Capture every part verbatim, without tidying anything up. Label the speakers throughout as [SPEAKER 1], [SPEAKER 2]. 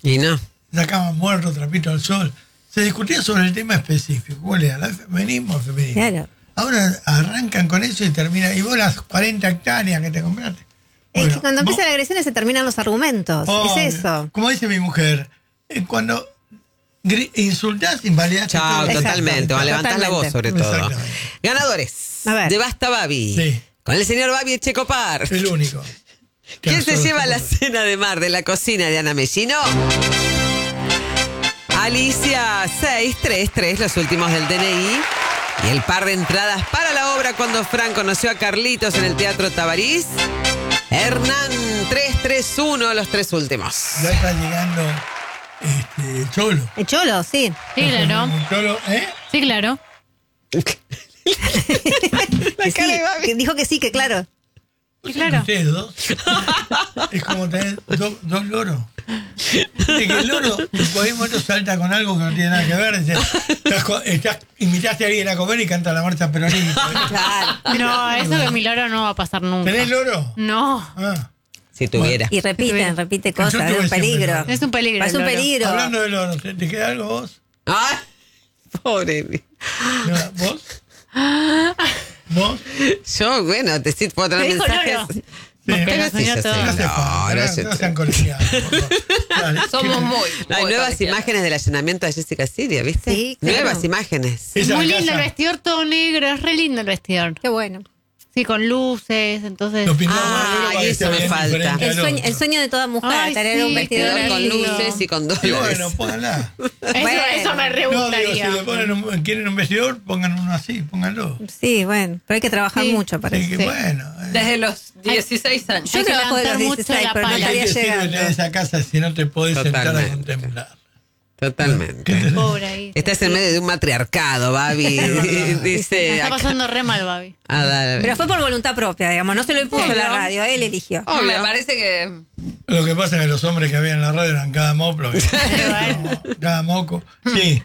[SPEAKER 1] Y no.
[SPEAKER 2] Sacaban muertos, trapito al sol. Se discutía sobre el tema específico. ¿Cuál era? ¿El feminismo o el feminismo?
[SPEAKER 3] Claro.
[SPEAKER 2] Ahora arrancan con eso y termina. Y vos las cuarenta hectáreas que te compraste.
[SPEAKER 3] Es
[SPEAKER 2] Bueno,
[SPEAKER 3] que cuando
[SPEAKER 2] vos,
[SPEAKER 3] empiezan las agresiones se terminan los argumentos.
[SPEAKER 2] oh,
[SPEAKER 3] es eso.
[SPEAKER 2] Como dice mi mujer, eh, cuando gri- insultás, invalidás.
[SPEAKER 1] Chao,
[SPEAKER 3] todo.
[SPEAKER 1] totalmente.
[SPEAKER 3] Exacto.
[SPEAKER 1] Levantás la voz sobre todo.
[SPEAKER 2] Exactamente.
[SPEAKER 1] Ganadores
[SPEAKER 3] A ver.
[SPEAKER 1] de Basta Babi.
[SPEAKER 2] Sí.
[SPEAKER 1] Con el señor Babi Echecopar.
[SPEAKER 2] El único.
[SPEAKER 1] ¿Quién se
[SPEAKER 2] Solo
[SPEAKER 1] lleva
[SPEAKER 2] se
[SPEAKER 1] la
[SPEAKER 2] puede.
[SPEAKER 1] cena de mar de la cocina de Ana Mellino? Alicia seiscientos treinta y tres, los últimos del D N I. Y el par de entradas para la obra cuando Fran conoció a Carlitos en el Teatro Tabarís. Hernán trescientos treinta y uno, los tres últimos.
[SPEAKER 2] Ya está llegando este, el Cholo.
[SPEAKER 3] El Cholo, sí.
[SPEAKER 4] Sí, claro.
[SPEAKER 2] El Cholo, ¿eh?
[SPEAKER 4] Sí, claro.
[SPEAKER 3] Que sí, que dijo que sí, que claro.
[SPEAKER 4] Sí, claro.
[SPEAKER 2] Ustedes dos. Es como tener do- dos loros. Viste que el loro en cualquier momento salta con algo que no tiene nada que ver. Dice, estás, co- estás- invitaste a alguien a comer y canta la marcha peronista.
[SPEAKER 3] Claro.
[SPEAKER 4] No, eso que mi loro no va a pasar nunca.
[SPEAKER 2] ¿Tenés loro?
[SPEAKER 4] No.
[SPEAKER 2] Ah.
[SPEAKER 1] Si tuviera.
[SPEAKER 3] Y repiten, repite
[SPEAKER 2] Yo
[SPEAKER 3] cosas,
[SPEAKER 2] tuve
[SPEAKER 3] es un
[SPEAKER 2] siempre
[SPEAKER 3] peligro.
[SPEAKER 2] loro.
[SPEAKER 4] Es un peligro.
[SPEAKER 3] Es un
[SPEAKER 4] el loro.
[SPEAKER 3] peligro.
[SPEAKER 2] Hablando de loro, ¿te, te queda algo vos?
[SPEAKER 1] ¡Ay! Pobre.
[SPEAKER 2] No, ¿Vos? ¿Vos?
[SPEAKER 1] Yo, bueno, te sí, puedo tener
[SPEAKER 4] ¿Te dijo
[SPEAKER 1] mensajes.
[SPEAKER 4] Loro?
[SPEAKER 2] Sí.
[SPEAKER 4] Pero
[SPEAKER 1] sí,
[SPEAKER 4] soñó
[SPEAKER 1] ya
[SPEAKER 4] todo.
[SPEAKER 1] sé.
[SPEAKER 2] No hace
[SPEAKER 1] No,
[SPEAKER 2] falta,
[SPEAKER 1] no
[SPEAKER 2] no,
[SPEAKER 1] hace-
[SPEAKER 2] no sean colegiados, por favor. Dale,
[SPEAKER 5] Somos
[SPEAKER 2] ¿qué-
[SPEAKER 5] muy.
[SPEAKER 1] No, hay
[SPEAKER 5] muy
[SPEAKER 1] nuevas
[SPEAKER 5] colegiados.
[SPEAKER 1] imágenes del allanamiento de Jessica Siria, ¿viste?
[SPEAKER 3] Sí, claro.
[SPEAKER 1] Nuevas imágenes.
[SPEAKER 2] Esa
[SPEAKER 4] Muy
[SPEAKER 2] casa,
[SPEAKER 4] lindo el vestidor, todo negro. Es re lindo el vestidor.
[SPEAKER 3] Qué bueno.
[SPEAKER 4] Sí, con luces, entonces...
[SPEAKER 2] Lo pintamos
[SPEAKER 1] Ah,
[SPEAKER 2] de loro para
[SPEAKER 1] y
[SPEAKER 2] que
[SPEAKER 1] eso
[SPEAKER 2] sea
[SPEAKER 1] me
[SPEAKER 2] bien
[SPEAKER 1] falta.
[SPEAKER 2] diferente
[SPEAKER 3] El
[SPEAKER 2] al
[SPEAKER 3] sueño,
[SPEAKER 2] otro.
[SPEAKER 3] el sueño de toda mujer,
[SPEAKER 4] Ay,
[SPEAKER 3] tener
[SPEAKER 4] sí,
[SPEAKER 3] un
[SPEAKER 1] Vestidor
[SPEAKER 3] vestidor
[SPEAKER 1] con
[SPEAKER 4] lindo.
[SPEAKER 1] luces y con
[SPEAKER 2] Y
[SPEAKER 1] dólares.
[SPEAKER 2] bueno, pónganla.
[SPEAKER 4] Eso,
[SPEAKER 3] Bueno.
[SPEAKER 4] eso me re
[SPEAKER 2] No, digo,
[SPEAKER 4] gustaría.
[SPEAKER 2] si le ponen un- quieren un vestidor, pongan uno así, pónganlo.
[SPEAKER 3] Sí, bueno, pero hay que trabajar
[SPEAKER 4] Sí.
[SPEAKER 3] mucho para
[SPEAKER 2] Así
[SPEAKER 3] eso.
[SPEAKER 2] que
[SPEAKER 4] Sí.
[SPEAKER 2] bueno. eh.
[SPEAKER 5] Desde los dieciséis años.
[SPEAKER 3] Yo
[SPEAKER 4] Hay que
[SPEAKER 3] trabajo de los
[SPEAKER 4] levantar mucho
[SPEAKER 3] dieciséis,
[SPEAKER 4] la
[SPEAKER 3] pero no
[SPEAKER 4] pala.
[SPEAKER 2] ¿Qué
[SPEAKER 3] estaría
[SPEAKER 2] te sirve
[SPEAKER 3] llegando.
[SPEAKER 2] tener esa casa si no te podés sentar a
[SPEAKER 1] Totalmente.
[SPEAKER 2] contemplar?
[SPEAKER 1] Totalmente.
[SPEAKER 4] Pobre ahí.
[SPEAKER 1] Estás en medio de un matriarcado, Babi.
[SPEAKER 4] Me
[SPEAKER 1] Dice.
[SPEAKER 4] está
[SPEAKER 1] acá-
[SPEAKER 4] pasando re mal, Babi.
[SPEAKER 1] Ah, dale.
[SPEAKER 3] Pero fue por voluntad propia, digamos, no se lo impuso
[SPEAKER 5] Sí,
[SPEAKER 3] la
[SPEAKER 5] ¿no?
[SPEAKER 3] radio, él eligió.
[SPEAKER 5] Oh, me parece que.
[SPEAKER 2] Lo que pasa es que los hombres que había en la radio eran cada moplo. Cada moco. Sí.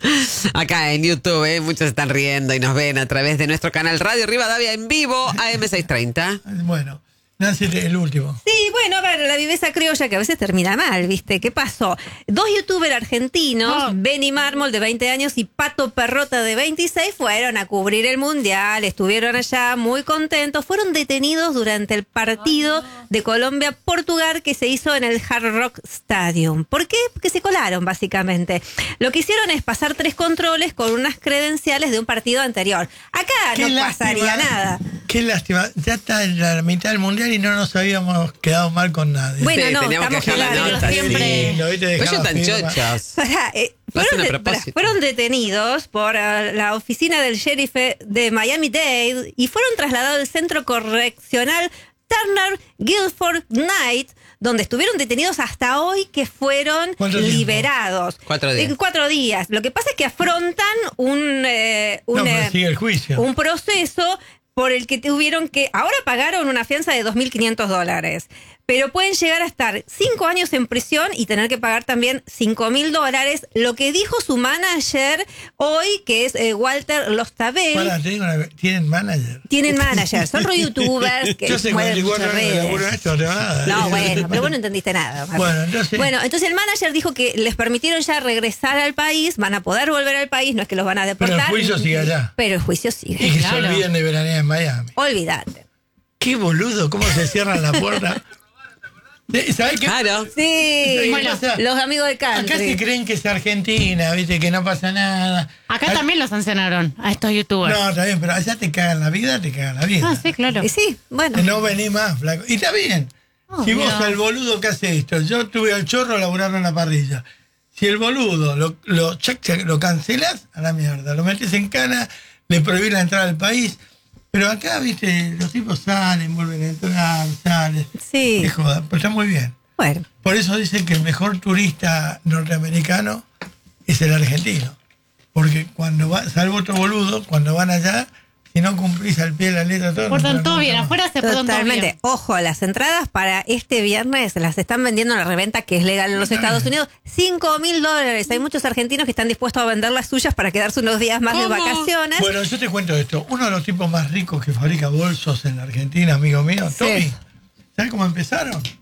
[SPEAKER 1] Acá en YouTube, ¿eh? Muchos están riendo y nos ven a través de nuestro canal Radio Rivadavia en vivo, A M seiscientos treinta.
[SPEAKER 2] Bueno, Nancy, el último.
[SPEAKER 3] Sí, bueno, a ver, la viveza criolla que a veces termina mal, ¿viste? ¿Qué pasó? Dos youtubers argentinos,
[SPEAKER 4] Oh.
[SPEAKER 3] Benny Mármol de veinte años y Pato Perrota de veintiséis, fueron a cubrir el Mundial, estuvieron allá muy contentos, fueron detenidos durante el partido de Colombia-Portugal que se hizo en el Hard Rock Stadium. ¿Por qué? Porque se colaron, básicamente. Lo que hicieron es pasar tres controles con unas credenciales de un partido anterior. Acá
[SPEAKER 2] Qué
[SPEAKER 3] no
[SPEAKER 2] lástima,
[SPEAKER 3] pasaría nada.
[SPEAKER 2] Qué lástima. Ya está en la mitad del mundial y no nos habíamos quedado mal con nadie.
[SPEAKER 3] Bueno,
[SPEAKER 1] Sí,
[SPEAKER 3] no,
[SPEAKER 1] teníamos
[SPEAKER 3] estamos
[SPEAKER 1] que dejar la
[SPEAKER 3] claros.
[SPEAKER 1] nota.
[SPEAKER 4] Siempre-
[SPEAKER 2] Sí, lo viste,
[SPEAKER 1] Pues ellos
[SPEAKER 2] dejaba
[SPEAKER 1] tan
[SPEAKER 2] firma.
[SPEAKER 1] chochos.
[SPEAKER 3] Pará, eh,
[SPEAKER 1] Lo hacen
[SPEAKER 3] fueron,
[SPEAKER 1] a
[SPEAKER 3] de-
[SPEAKER 1] propósito.
[SPEAKER 3] pará, fueron detenidos por eh, la oficina del sheriff de Miami-Dade y fueron trasladados al centro correccional Turner Guilford Knight, donde estuvieron detenidos hasta hoy que fueron
[SPEAKER 2] ¿Cuánto tiempo?
[SPEAKER 3] liberados.
[SPEAKER 1] Cuatro días.
[SPEAKER 3] En cuatro días. Lo que pasa es que afrontan un, eh, un,
[SPEAKER 2] No, pero
[SPEAKER 3] eh,
[SPEAKER 2] sigue el juicio.
[SPEAKER 3] un proceso por el que tuvieron que... Ahora pagaron una fianza de dos mil quinientos dólares, pero pueden llegar a estar cinco años en prisión y tener que pagar también cinco mil dólares. Lo que dijo su manager hoy, que es eh, Walter Lostabel.
[SPEAKER 2] Pará, te digo una vez, ¿tienen manager?
[SPEAKER 3] Tienen manager, son youtubers que
[SPEAKER 2] Yo sé
[SPEAKER 3] mueven
[SPEAKER 2] cuarenta y cuatro
[SPEAKER 3] muchas
[SPEAKER 2] años de laburo en
[SPEAKER 3] redes.
[SPEAKER 2] esto, no te va nada.
[SPEAKER 3] No, bueno, pero vos no entendiste nada.
[SPEAKER 2] Bueno, entonces-
[SPEAKER 3] Bueno, entonces el manager dijo que les permitieron ya regresar al país, van a poder volver al país, no es que los van a
[SPEAKER 2] Pero
[SPEAKER 3] deportar.
[SPEAKER 2] el juicio sigue allá.
[SPEAKER 3] Pero el juicio
[SPEAKER 2] Y
[SPEAKER 3] sigue.
[SPEAKER 2] que
[SPEAKER 4] Claro.
[SPEAKER 2] se olviden de veranear en Miami.
[SPEAKER 3] Olvídate.
[SPEAKER 2] Qué boludo, cómo se cierran la puerta. ¿Sabés qué?
[SPEAKER 1] Claro.
[SPEAKER 3] Sí,
[SPEAKER 2] ¿Qué
[SPEAKER 4] Bueno,
[SPEAKER 2] pasa?
[SPEAKER 3] los amigos de
[SPEAKER 2] Acá se
[SPEAKER 3] country.
[SPEAKER 2] creen que es Argentina, viste, que no pasa nada.
[SPEAKER 4] Acá también los sancionaron a estos youtubers.
[SPEAKER 2] No, está bien, pero allá te cagan la vida, te cagan la vida.
[SPEAKER 4] Ah, sí, claro.
[SPEAKER 3] Y sí, bueno.
[SPEAKER 2] Que no vení más, flaco. Y está bien.
[SPEAKER 4] Oh,
[SPEAKER 2] si vos,
[SPEAKER 4] mira.
[SPEAKER 2] el boludo que hace esto, yo tuve al chorro laburando en la parrilla. Si el boludo lo, lo, chac, chac, lo cancelás, a la mierda. Lo metes en cana, le prohibís la entrada al país. Pero acá, viste, los tipos salen, vuelven a entrar, salen.
[SPEAKER 3] Sí.
[SPEAKER 2] Qué joda, pero está muy bien.
[SPEAKER 3] Bueno,
[SPEAKER 2] Por eso dicen que el mejor turista norteamericano es el argentino. Porque cuando va, salvo otro boludo, cuando van allá, si no cumplís al pie de la letra todo.
[SPEAKER 4] Portan
[SPEAKER 2] no
[SPEAKER 4] todo
[SPEAKER 2] no,
[SPEAKER 4] bien,
[SPEAKER 2] no.
[SPEAKER 4] afuera se portan todo
[SPEAKER 3] totalmente.
[SPEAKER 4] bien.
[SPEAKER 3] Ojo, las entradas para este viernes las están vendiendo en la reventa que es legal en los Estados Unidos. Cinco mil dólares. Hay muchos argentinos que están dispuestos a vender las suyas para quedarse unos días más de
[SPEAKER 1] ¿Cómo?
[SPEAKER 3] vacaciones.
[SPEAKER 2] Bueno, yo te cuento esto. Uno de los tipos más ricos que fabrica bolsos en la Argentina, amigo mío,
[SPEAKER 3] Sí.
[SPEAKER 2] Tommy. ¿Sabes cómo empezaron?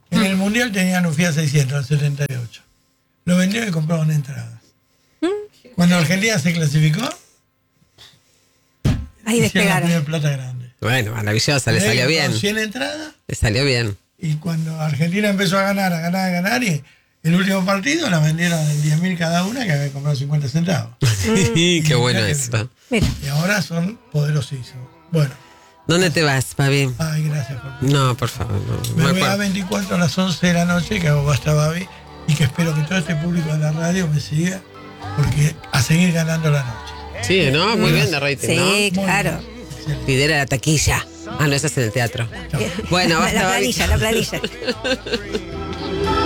[SPEAKER 2] En el Mundial tenían un Fiat seiscientos, el setenta y ocho. Lo vendieron y compraban entradas. Cuando Argentina se clasificó,
[SPEAKER 3] Ahí
[SPEAKER 2] hicieron la
[SPEAKER 3] despegaron.
[SPEAKER 2] primera plata grande.
[SPEAKER 1] Bueno, maravillosa, le salió bien.
[SPEAKER 2] cien entradas,
[SPEAKER 1] Le salió bien.
[SPEAKER 2] y cuando Argentina empezó a ganar, a ganar, a ganar, y el último partido la vendieron en diez mil cada una, que había comprado cincuenta centavos.
[SPEAKER 1] Qué bueno
[SPEAKER 2] Mirá que
[SPEAKER 1] eso.
[SPEAKER 3] Mira,
[SPEAKER 2] Y ahora son poderosísimos. Bueno,
[SPEAKER 1] ¿Dónde te vas, Babi?
[SPEAKER 2] ay, gracias por...
[SPEAKER 1] No, por favor, no.
[SPEAKER 2] Me
[SPEAKER 1] me
[SPEAKER 2] voy a
[SPEAKER 1] acuerdo.
[SPEAKER 2] veinticuatro a las once de la noche, que hago Basta Babi, y que espero que todo este público de la radio me siga, porque a seguir ganando la noche.
[SPEAKER 1] Sí, ¿no? Muy bien de rating,
[SPEAKER 3] sí,
[SPEAKER 1] ¿no?
[SPEAKER 3] claro.
[SPEAKER 1] Lidera la taquilla. Ah, no, esa es en el teatro. Bueno,
[SPEAKER 3] La
[SPEAKER 1] basta, Babi.
[SPEAKER 3] planilla, la planilla.